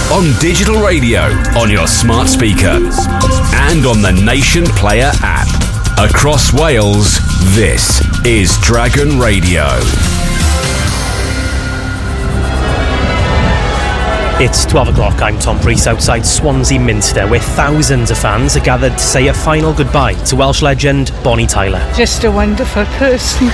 on digital radio, on your smart speaker, and on the Nation Player app. Across Wales, this is Dragon Radio. It's 12 o'clock, I'm Tom Preece outside Swansea Minster, where thousands of fans are gathered to say a final goodbye to Welsh legend Bonnie Tyler. Just a wonderful person.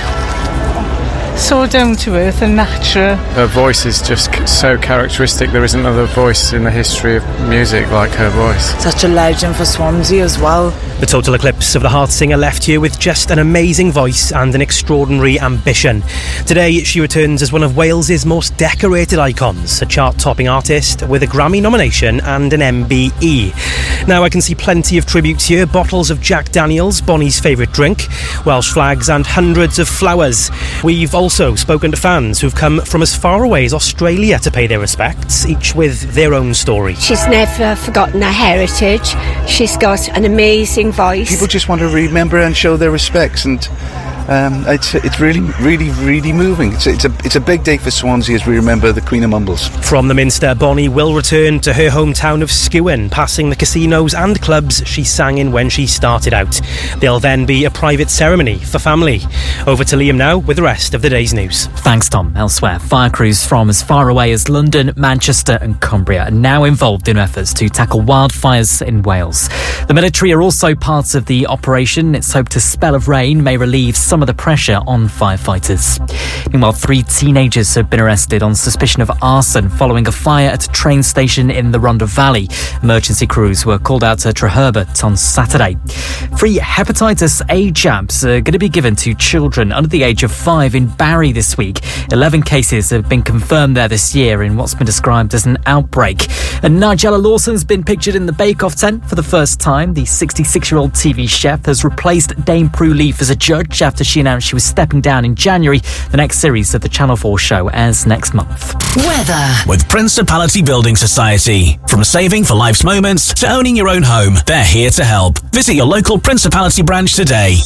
So down to earth and natural. Her voice is just so characteristic. There isn't another voice in the history of music like her voice. Such a legend for Swansea as well. The total eclipse of the Heart singer left here with just an amazing voice and an extraordinary ambition. Today she returns as one of Wales's most decorated icons, a chart-topping artist with a Grammy nomination and an MBE. Now I can see plenty of tributes here, bottles of Jack Daniels, Bonnie's favourite drink, Welsh flags and hundreds of flowers. We've also spoken to fans who've come from as far away as Australia to pay their respects, each with their own story. She's never forgotten her heritage. She's got an amazing voice. People just want to remember and show their respects, and it's really moving. It's a big day for Swansea as we remember the Queen of Mumbles. From the Minster, Bonnie will return to her hometown of Skewen, passing the casinos and clubs she sang in when she started out. There'll then be a private ceremony for family. Over to Liam now with the rest of the day's news. Thanks, Tom. Elsewhere, fire crews from as far away as London, Manchester and Cumbria are now involved in efforts to tackle wildfires in Wales. The military are also part of the operation. It's hoped a spell of rain may relieve some of the pressure on firefighters. Meanwhile, 3 teenagers have been arrested on suspicion of arson following a fire at a train station in the Rhondda Valley. Emergency crews were called out to Treherbert on Saturday. Free hepatitis A jabs are going to be given to children under the age of 5 in Barry this week. 11 cases have been confirmed there this year in what's been described as an outbreak. And Nigella Lawson's been pictured in the Bake Off tent for the first time. The 66-year-old TV chef has replaced Dame Prue Leaf as a judge after she announced she was stepping down in January. The next series of the Channel 4 show airs next month. Weather with Principality Building Society. From saving for life's moments to owning your own home, they're here to help. Visit your local Principality branch today.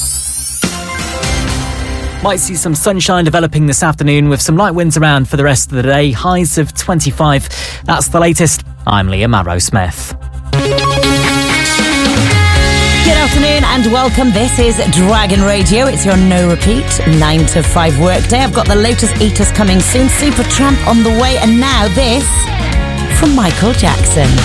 Might see some sunshine developing this afternoon with some light winds around for the rest of the day. Highs of 25. That's the latest. I'm Liam Arrowsmith. Good afternoon and welcome. This is Dragon Radio. It's your no repeat 9 to 5 workday. I've got the Lotus Eaters coming soon, Supertramp on the way, and now this from Michael Jackson.